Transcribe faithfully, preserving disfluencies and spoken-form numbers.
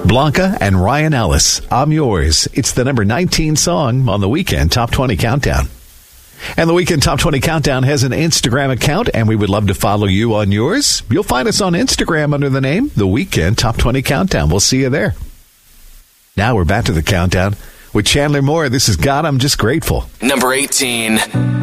Blanca and Ryan Ellis, I'm Yours. It's the number nineteen song on the Weekend Top twenty Countdown. And the Weekend Top twenty Countdown has an Instagram account, and we would love to follow you on yours. You'll find us on Instagram under the name The Weekend Top twenty Countdown. We'll see you there. Now we're back to the countdown with Chandler Moore. This is God, I'm Just Grateful. Number eighteen.